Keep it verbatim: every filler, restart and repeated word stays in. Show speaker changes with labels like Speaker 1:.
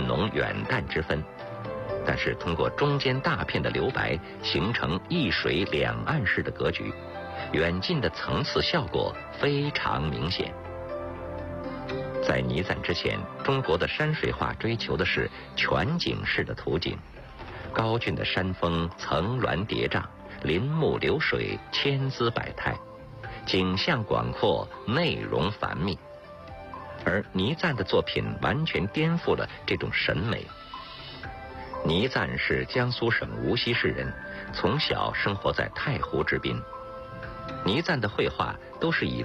Speaker 1: 浓远淡之分，但是通过中间大片的留白，形成一水两岸式的格局，远近的层次效果非常明显。在倪瓒之前，中国的山水画追求的是全景式的图景，高峻的山峰层峦叠嶂，林木流水，千姿百态，景象广阔，内容繁密。而倪瓒的作品完全颠覆了这种审美。倪瓒是江苏省无锡市人，从小生活在太湖之滨。倪瓒的绘画都是以